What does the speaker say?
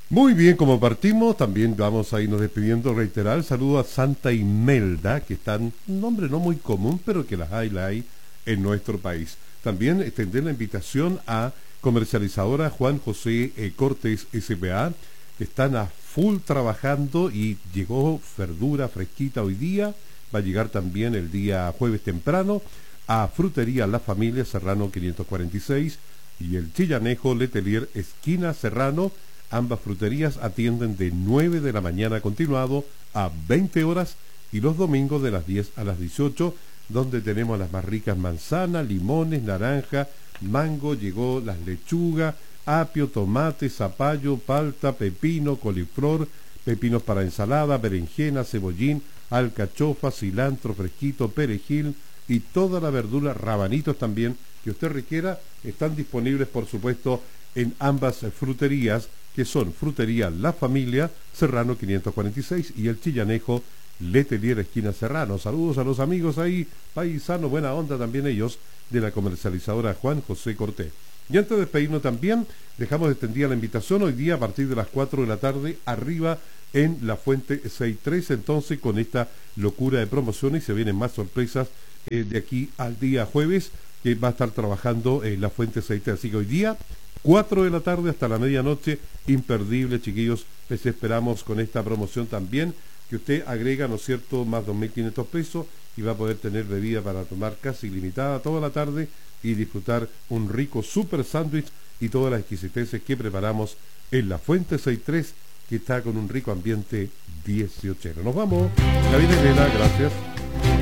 Muy bien, como partimos, también vamos a irnos despidiendo, reiterar el saludo a Santa Imelda, que están, un nombre no muy común, pero que la hay en nuestro país. También extender la invitación a comercializadora Juan José Cortés S.p.A., que están a full trabajando y llegó verdura fresquita hoy día, va a llegar también el día jueves temprano a Frutería La Familia Serrano 546 y el Chillanejo Letelier esquina Serrano. Ambas fruterías atienden de 9 de la mañana continuado a 20 horas y los domingos de las 10 a las 18, donde tenemos las más ricas manzanas, limones, naranja, mango, llegó las lechugas, apio, tomate, zapallo, palta, pepino, coliflor, pepinos para ensalada, berenjena, cebollín, alcachofa, cilantro fresquito, perejil y toda la verdura, rabanitos también, que usted requiera, están disponibles por supuesto en ambas fruterías, que son Frutería La Familia, Serrano 546 y el Chillanejo Letelier esquina Serrano. Saludos a los amigos ahí, paisano, buena onda también ellos, de la comercializadora Juan José Cortés. Y antes de despedirnos también, dejamos extendida la invitación hoy día a partir de las 4 de la tarde, arriba en la Fuente 63, entonces con esta locura de promociones, y se vienen más sorpresas de aquí al día jueves, que va a estar trabajando en la Fuente 63. Así que hoy día 4 de la tarde hasta la medianoche, imperdible, chiquillos, les esperamos con esta promoción también, que usted agrega, ¿no es cierto?, más 2.500 pesos y va a poder tener bebida para tomar casi ilimitada toda la tarde y disfrutar un rico super sándwich y todas las exquisiteces que preparamos en la Fuente 63, que está con un rico ambiente 18. Nos vamos, David Elena, gracias.